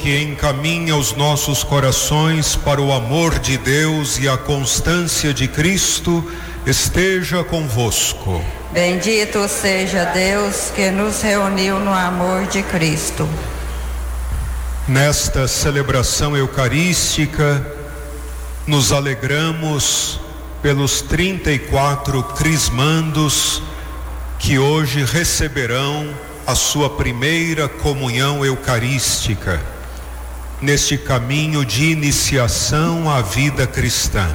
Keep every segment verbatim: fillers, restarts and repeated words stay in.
que encaminha os nossos corações para o amor de Deus e a constância de Cristo, esteja convosco. Bendito seja Deus que nos reuniu no amor de Cristo. Nesta celebração eucarística, nos alegramos pelos trinta e quatro crismandos que hoje receberão a sua primeira comunhão eucarística, neste caminho de iniciação à vida cristã.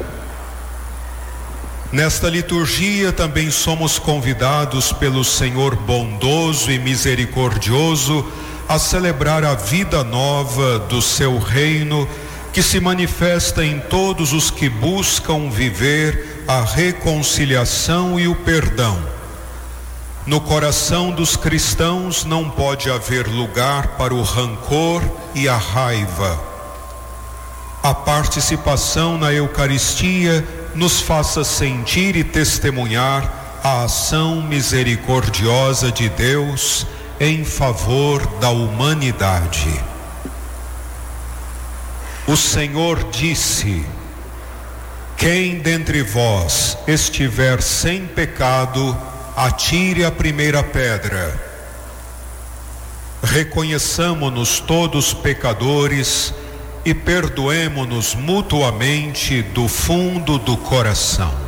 Nesta liturgia também somos convidados pelo Senhor bondoso e misericordioso a celebrar a vida nova do seu reino, que se manifesta em todos os que buscam viver a reconciliação e o perdão. No coração dos cristãos não pode haver lugar para o rancor e a raiva. A participação na Eucaristia nos faça sentir e testemunhar a ação misericordiosa de Deus em favor da humanidade. O Senhor disse: quem dentre vós estiver sem pecado, atire a primeira pedra. Reconheçamo-nos todos pecadores e perdoemo-nos mutuamente do fundo do coração.